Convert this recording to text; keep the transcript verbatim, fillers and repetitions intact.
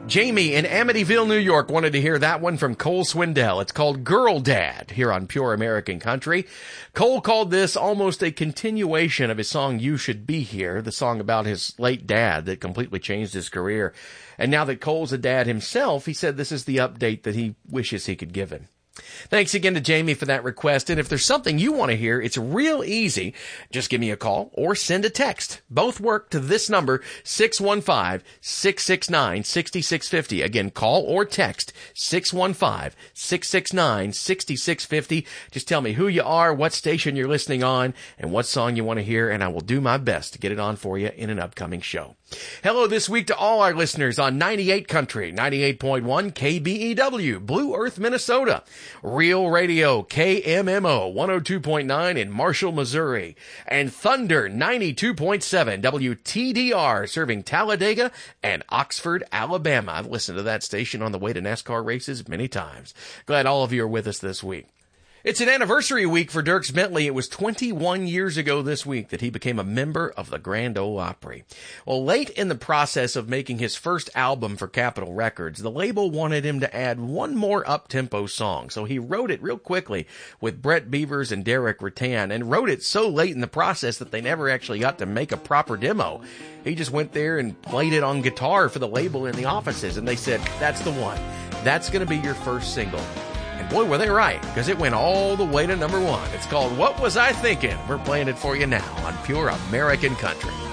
Jamie in Amityville, New York wanted to hear that one from Cole Swindell. It's called Girl Dad here on Pure American Country. Cole called this almost a continuation of his song You Should Be Here, the song about his late dad that completely changed his career. And now that Cole's a dad himself, he said this is the update that he wishes he could give him. Thanks again to Jamie for that request. And if there's something you want to hear, it's real easy. Just give me a call or send a text. Both work to this number, six one five, six six nine, six six five zero. Again, call or text six one five, six six nine, six six five zero. Just tell me who you are, what station you're listening on, and what song you want to hear, and I will do my best to get it on for you in an upcoming show. Hello this week to all our listeners on ninety-eight Country, ninety-eight point one K B E W, Blue Earth, Minnesota. Real Radio, K M M O, one oh two point nine in Marshall, Missouri. And Thunder, ninety-two point seven W T D R, serving Talladega and Oxford, Alabama. I've listened to that station on the way to NASCAR races many times. Glad all of you are with us this week. It's an anniversary week for Dierks Bentley. It was twenty-one years ago this week that he became a member of the Grand Ole Opry. Well, late in the process of making his first album for Capitol Records, the label wanted him to add one more up-tempo song, so he wrote it real quickly with Brett Beavers and Derek Rattan, and wrote it so late in the process that they never actually got to make a proper demo. He just went there and played it on guitar for the label in the offices, and they said, that's the one. That's going to be your first single. And boy, were they right, because it went all the way to number one. It's called What Was I Thinking? We're playing it for you now on Pure American Country.